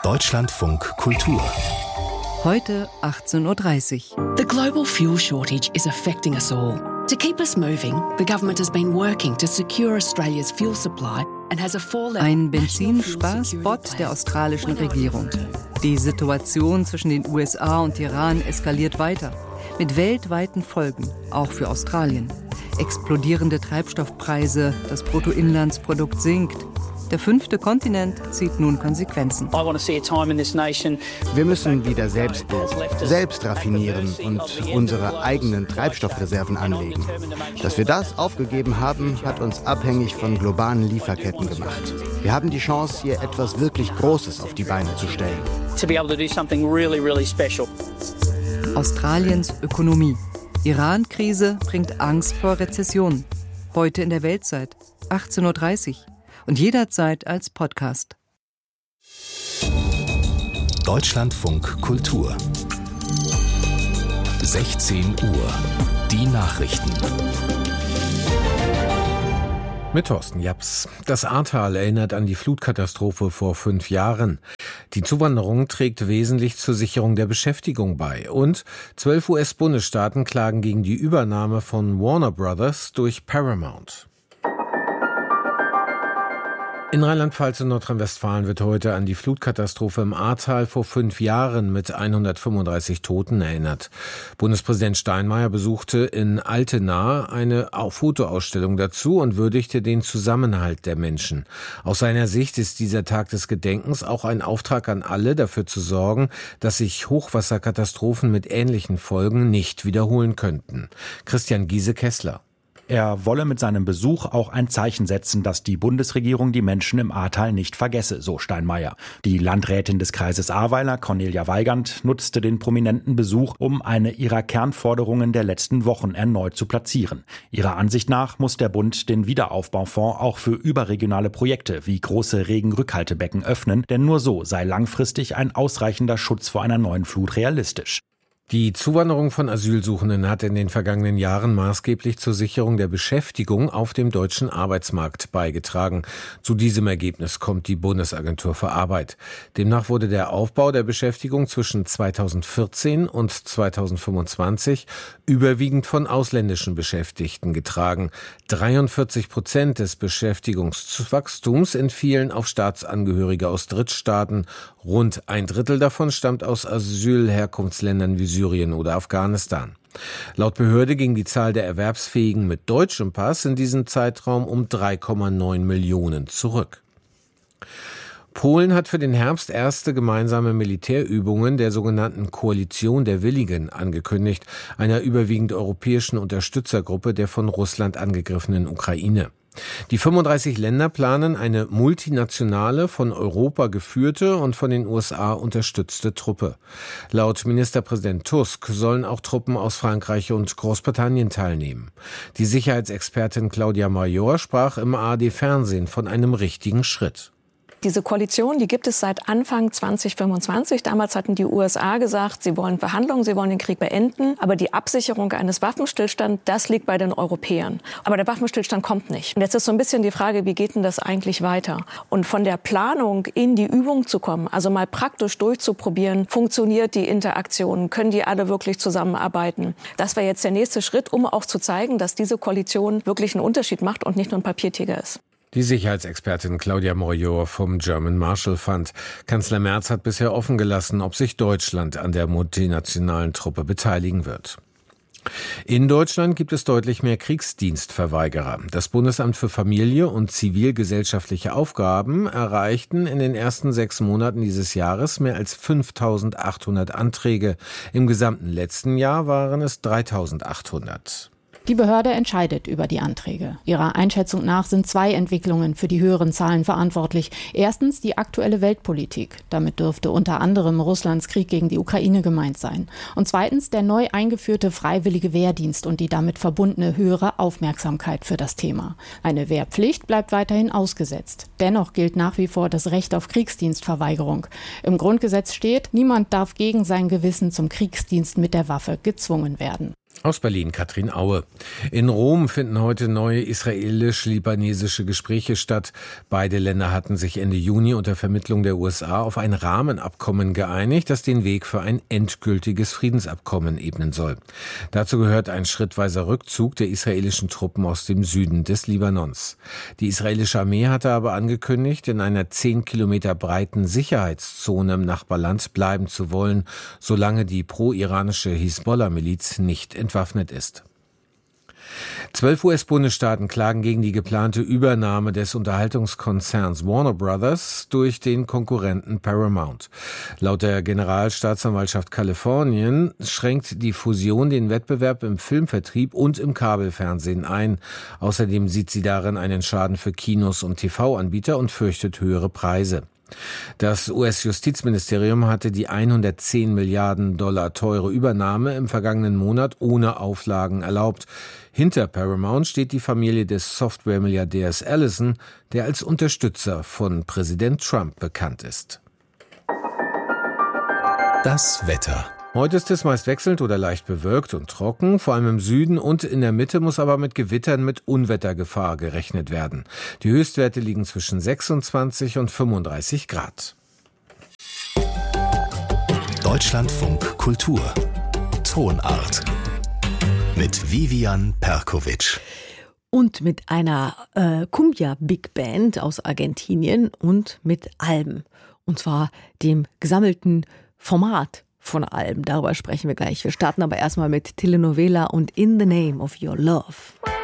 Deutschlandfunk Kultur. Heute 18:30 Uhr. The global fuel shortage is affecting us all. To keep us moving, the government has been working to secure Australia's fuel supply and has a Ein Benzinsparspot der australischen Regierung. Die Situation zwischen den USA und Iran eskaliert weiter. Mit weltweiten Folgen, auch für Australien. Explodierende Treibstoffpreise, das Bruttoinlandsprodukt sinkt. Der 5. Kontinent zieht nun Konsequenzen. Wir müssen wieder selbst raffinieren und unsere eigenen Treibstoffreserven anlegen. Dass wir das aufgegeben haben, hat uns abhängig von globalen Lieferketten gemacht. Wir haben die Chance, hier etwas wirklich Großes auf die Beine zu stellen. Australiens Ökonomie. Iran-Krise bringt Angst vor Rezession. Heute in der Weltzeit, 18:30 Uhr. Und jederzeit als Podcast. Deutschlandfunk Kultur. 16 Uhr. Die Nachrichten. Mit Thorsten Japs. Das Ahrtal erinnert an die Flutkatastrophe vor 5 Jahren. Die Zuwanderung trägt wesentlich zur Sicherung der Beschäftigung bei. Und 12 US-Bundesstaaten klagen gegen die Übernahme von Warner Brothers durch Paramount. In Rheinland-Pfalz und Nordrhein-Westfalen wird heute an die Flutkatastrophe im Ahrtal vor 5 Jahren mit 135 Toten erinnert. Bundespräsident Steinmeier besuchte in Altena eine Fotoausstellung dazu und würdigte den Zusammenhalt der Menschen. Aus seiner Sicht ist dieser Tag des Gedenkens auch ein Auftrag an alle, dafür zu sorgen, dass sich Hochwasserkatastrophen mit ähnlichen Folgen nicht wiederholen könnten. Christian Giese-Kessler. Er wolle mit seinem Besuch auch ein Zeichen setzen, dass die Bundesregierung die Menschen im Ahrtal nicht vergesse, so Steinmeier. Die Landrätin des Kreises Ahrweiler, Cornelia Weigand, nutzte den prominenten Besuch, um eine ihrer Kernforderungen der letzten Wochen erneut zu platzieren. Ihrer Ansicht nach muss der Bund den Wiederaufbaufonds auch für überregionale Projekte wie große Regenrückhaltebecken öffnen, denn nur so sei langfristig ein ausreichender Schutz vor einer neuen Flut realistisch. Die Zuwanderung von Asylsuchenden hat in den vergangenen Jahren maßgeblich zur Sicherung der Beschäftigung auf dem deutschen Arbeitsmarkt beigetragen. Zu diesem Ergebnis kommt die Bundesagentur für Arbeit. Demnach wurde der Aufbau der Beschäftigung zwischen 2014 und 2025 überwiegend von ausländischen Beschäftigten getragen. 43% des Beschäftigungswachstums entfielen auf Staatsangehörige aus Drittstaaten. Rund 1/3 davon stammt aus Asylherkunftsländern wie Syrien oder Afghanistan. Laut Behörde ging die Zahl der Erwerbsfähigen mit deutschem Pass in diesem Zeitraum um 3,9 Millionen zurück. Polen hat für den Herbst erste gemeinsame Militärübungen der sogenannten Koalition der Willigen angekündigt, einer überwiegend europäischen Unterstützergruppe der von Russland angegriffenen Ukraine. Die 35 Länder planen eine multinationale, von Europa geführte und von den USA unterstützte Truppe. Laut Ministerpräsident Tusk sollen auch Truppen aus Frankreich und Großbritannien teilnehmen. Die Sicherheitsexpertin Claudia Major sprach im ARD-Fernsehen von einem richtigen Schritt. Diese Koalition, die gibt es seit Anfang 2025. Damals hatten die USA gesagt, sie wollen Verhandlungen, sie wollen den Krieg beenden. Aber die Absicherung eines Waffenstillstands, das liegt bei den Europäern. Aber der Waffenstillstand kommt nicht. Und jetzt ist so ein bisschen die Frage, wie geht denn das eigentlich weiter? Und von der Planung in die Übung zu kommen, also mal praktisch durchzuprobieren, funktioniert die Interaktion, können die alle wirklich zusammenarbeiten? Das wäre jetzt der nächste Schritt, um auch zu zeigen, dass diese Koalition wirklich einen Unterschied macht und nicht nur ein Papiertiger ist. Die Sicherheitsexpertin Claudia Major vom German Marshall Fund. Kanzler Merz hat bisher offen gelassen, ob sich Deutschland an der multinationalen Truppe beteiligen wird. In Deutschland gibt es deutlich mehr Kriegsdienstverweigerer. Das Bundesamt für Familie und zivilgesellschaftliche Aufgaben erreichten in den ersten 6 Monaten dieses Jahres mehr als 5.800 Anträge. Im gesamten letzten Jahr waren es 3.800. Die Behörde entscheidet über die Anträge. Ihrer Einschätzung nach sind 2 Entwicklungen für die höheren Zahlen verantwortlich. Erstens die aktuelle Weltpolitik. Damit dürfte unter anderem Russlands Krieg gegen die Ukraine gemeint sein. Und zweitens der neu eingeführte freiwillige Wehrdienst und die damit verbundene höhere Aufmerksamkeit für das Thema. Eine Wehrpflicht bleibt weiterhin ausgesetzt. Dennoch gilt nach wie vor das Recht auf Kriegsdienstverweigerung. Im Grundgesetz steht, niemand darf gegen sein Gewissen zum Kriegsdienst mit der Waffe gezwungen werden. Aus Berlin Katrin Aue. In Rom finden heute neue israelisch-libanesische Gespräche statt. Beide Länder hatten sich Ende Juni unter Vermittlung der USA auf ein Rahmenabkommen geeinigt, das den Weg für ein endgültiges Friedensabkommen ebnen soll. Dazu gehört ein schrittweiser Rückzug der israelischen Truppen aus dem Süden des Libanons. Die israelische Armee hatte aber angekündigt, in einer 10 Kilometer breiten Sicherheitszone im Nachbarland bleiben zu wollen, solange die pro-iranische Hisbollah-Miliz nicht entwaffnet ist. 12 US-Bundesstaaten klagen gegen die geplante Übernahme des Unterhaltungskonzerns Warner Brothers durch den Konkurrenten Paramount. Laut der Generalstaatsanwaltschaft Kalifornien schränkt die Fusion den Wettbewerb im Filmvertrieb und im Kabelfernsehen ein. Außerdem sieht sie darin einen Schaden für Kinos und TV-Anbieter und fürchtet höhere Preise. Das US-Justizministerium hatte die 110 Milliarden Dollar teure Übernahme im vergangenen Monat ohne Auflagen erlaubt. Hinter Paramount steht die Familie des Software-Milliardärs Ellison, der als Unterstützer von Präsident Trump bekannt ist. Das Wetter. Heute ist es meist wechselnd oder leicht bewölkt und trocken. Vor allem im Süden und in der Mitte muss aber mit Gewittern mit Unwettergefahr gerechnet werden. Die Höchstwerte liegen zwischen 26 und 35 Grad. Deutschlandfunk Kultur. Tonart. Mit Vivian Perkovic. Und mit einer Cumbia Big Band aus Argentinien und mit Alben. Und zwar dem gesammelten Format von Alben. Darüber sprechen wir gleich. Wir starten aber erstmal mit Telenovela und In the Name of Your Love.